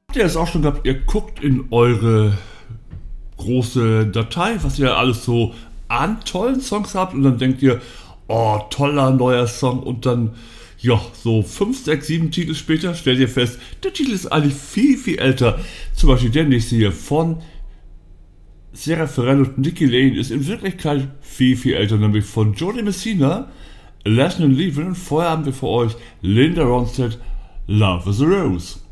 Habt ihr es auch schon gehabt, ihr guckt in eure große Datei, was ihr alles so an tollen Songs habt und dann denkt ihr, oh, toller neuer Song und dann, ja, so 5, 6, 7 Titel später stellt ihr fest, der Titel ist eigentlich viel, viel älter. Zum Beispiel der nächste hier von Sierra Ferrell und Nicky Lane ist in Wirklichkeit viel, viel älter, nämlich von Jody Messina, Lesson and Leaving. Und vorher haben wir für euch Linda Ronstadt, Love is a Rose.